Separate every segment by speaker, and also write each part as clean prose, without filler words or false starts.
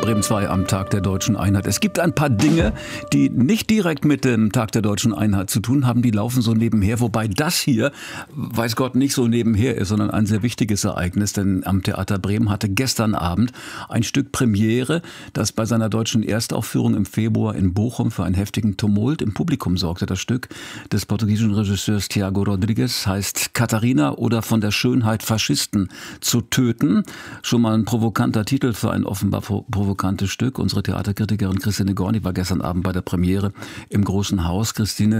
Speaker 1: Bremen 2 am Tag der Deutschen Einheit. Es gibt ein paar Dinge, die nicht direkt mit dem Tag der Deutschen Einheit zu tun haben, die laufen so nebenher, wobei das hier, weiß Gott, nicht so nebenher ist, sondern ein sehr wichtiges Ereignis, denn am Theater Bremen hatte gestern Abend ein Stück Premiere, das bei seiner deutschen Erstaufführung im Februar in Bochum für einen heftigen Tumult im Publikum sorgte. Das Stück des portugiesischen Regisseurs Tiago Rodrigues heißt Katharina oder von der Schönheit Faschisten zu töten. Schon mal ein provokanter Titel für ein offenbar provokantes Stück. Unsere Theaterkritikerin Christine Gorni war gestern Abend bei der Premiere im Großen Haus. Christine,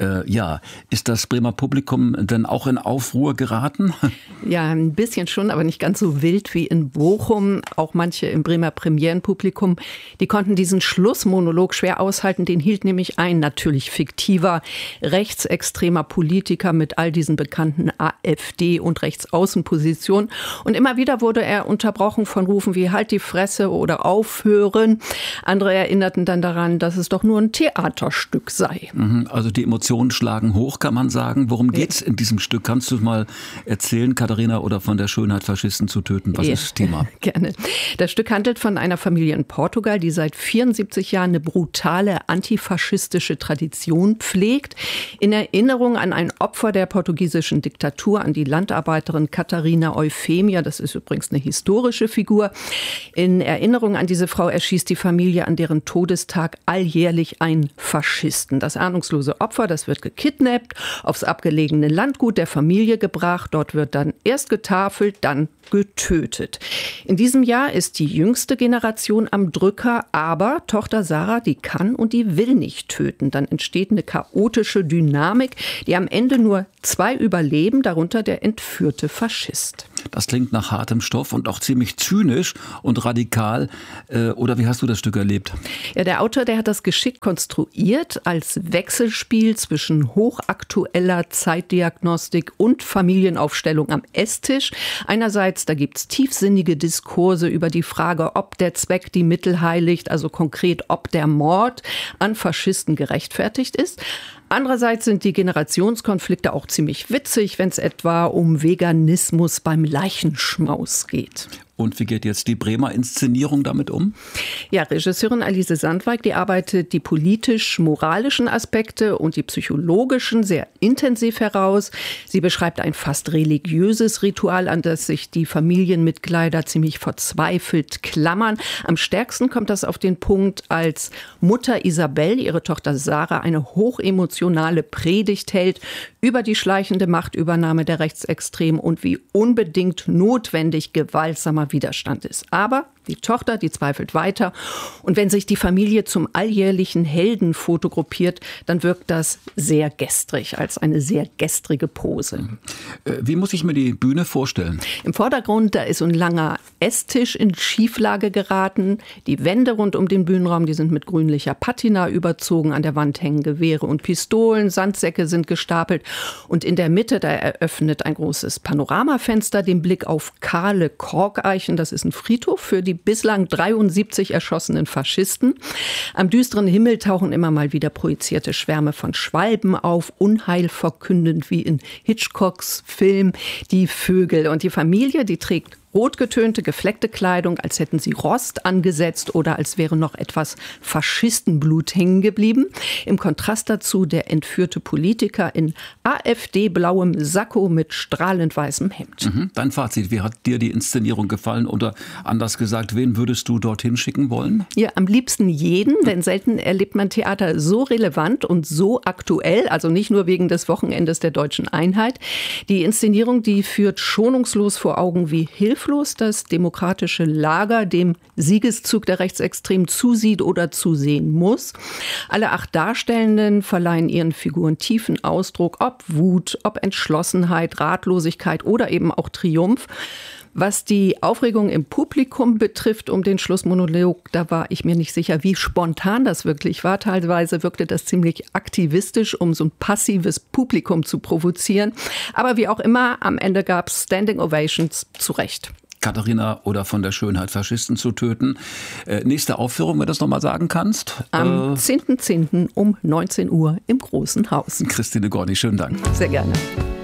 Speaker 1: ist das Bremer Publikum denn auch in Aufruhr geraten?
Speaker 2: Ja, ein bisschen schon, aber nicht ganz so wild wie in Bochum. Auch manche im Bremer Premierenpublikum, die konnten diesen Schlussmonolog schwer aushalten. Den hielt nämlich ein natürlich fiktiver, rechtsextremer Politiker mit all diesen bekannten AfD- und Rechtsaußenpositionen. Und immer wieder wurde er unterbrochen von Rufen wie Halt die Fresse oder Aufhören. Andere erinnerten dann daran, dass es doch nur ein Theaterstück sei.
Speaker 1: Also die Emotionen schlagen hoch, kann man sagen. Worum geht's in diesem Stück? Kannst du mal erzählen, Katharina oder von der Schönheit Faschisten zu töten? Was ist das Thema?
Speaker 2: Gerne. Das Stück handelt von einer Familie in Portugal, die seit 74 Jahren eine brutale antifaschistische Tradition pflegt. In Erinnerung an ein Opfer der portugiesischen Diktatur, an die Landarbeiterin Catarina Eufemia. Das ist übrigens eine historische Figur. In Erinnerung an diese Frau erschießt die Familie an deren Todestag alljährlich einen Faschisten. Das ahnungslose Opfer, das wird gekidnappt, aufs abgelegene Landgut der Familie gebracht. Dort wird dann erst getafelt, dann getötet. In diesem Jahr ist die jüngste Generation am Drücker, aber Tochter Sarah, die kann und die will nicht töten. Dann entsteht eine chaotische Dynamik, die am Ende nur 2 überleben, darunter der entführte Faschist.
Speaker 1: Das klingt nach hartem Stoff und auch ziemlich zynisch und radikal. Oder wie hast du das Stück erlebt?
Speaker 2: Ja, der Autor, der hat das geschickt konstruiert als Wechselspiel zwischen hochaktueller Zeitdiagnostik und Familienaufstellung am Esstisch. Einerseits, da gibt's tiefsinnige Diskurse über die Frage, ob der Zweck die Mittel heiligt, also konkret, ob der Mord an Faschisten gerechtfertigt ist. Andererseits sind die Generationskonflikte auch ziemlich witzig, wenn es etwa um Veganismus beim Leichenschmaus geht.
Speaker 1: Und wie geht jetzt die Bremer Inszenierung damit um?
Speaker 2: Ja, Regisseurin Alice Sandweig, die arbeitet die politisch-moralischen Aspekte und die psychologischen sehr intensiv heraus. Sie beschreibt ein fast religiöses Ritual, an das sich die Familienmitglieder ziemlich verzweifelt klammern. Am stärksten kommt das auf den Punkt, als Mutter Isabel, ihre Tochter Sarah, eine hochemotionale Predigt hält über die schleichende Machtübernahme der Rechtsextremen und wie unbedingt notwendig gewaltsamer Widerstand ist. Aber die Tochter, die zweifelt weiter. Und wenn sich die Familie zum alljährlichen Helden fotogruppiert, dann wirkt das sehr gestrig, als eine sehr gestrige Pose.
Speaker 1: Wie muss ich mir die Bühne vorstellen?
Speaker 2: Im Vordergrund, da ist ein langer Esstisch in Schieflage geraten. Die Wände rund um den Bühnenraum, die sind mit grünlicher Patina überzogen. An der Wand hängen Gewehre und Pistolen, Sandsäcke sind gestapelt. Und in der Mitte, da eröffnet ein großes Panoramafenster den Blick auf kahle Korkeichen. Das ist ein Friedhof für die bislang 73 erschossenen Faschisten. Am düsteren Himmel tauchen immer mal wieder projizierte Schwärme von Schwalben auf, unheilverkündend wie in Hitchcocks Film Die Vögel. Und die Familie, die trägt rotgetönte, gefleckte Kleidung, als hätten sie Rost angesetzt oder als wäre noch etwas Faschistenblut hängen geblieben. Im Kontrast dazu der entführte Politiker in AfD-blauem Sakko mit strahlend weißem Hemd.
Speaker 1: Dein Fazit, wie hat dir die Inszenierung gefallen? Oder anders gesagt, wen würdest du dorthin schicken wollen?
Speaker 2: Ja, am liebsten jeden, denn selten erlebt man Theater so relevant und so aktuell, also nicht nur wegen des Wochenendes der Deutschen Einheit. Die Inszenierung, die führt schonungslos vor Augen, wie hilflos das demokratische Lager dem Siegeszug der Rechtsextremen zusieht oder zusehen muss. Alle 8 Darstellenden verleihen ihren Figuren tiefen Ausdruck, ob Wut, ob Entschlossenheit, Ratlosigkeit oder eben auch Triumph. Was die Aufregung im Publikum betrifft um den Schlussmonolog, da war ich mir nicht sicher, wie spontan das wirklich war. Teilweise wirkte das ziemlich aktivistisch, um so ein passives Publikum zu provozieren. Aber wie auch immer, am Ende gab es Standing Ovations, zu Recht.
Speaker 1: Katharina oder von der Schönheit Faschisten zu töten. Nächste Aufführung, wenn du das nochmal sagen kannst?
Speaker 2: Am 10.10. um 19 Uhr im Großen Haus.
Speaker 1: Christine Gorni, schönen Dank.
Speaker 2: Sehr gerne.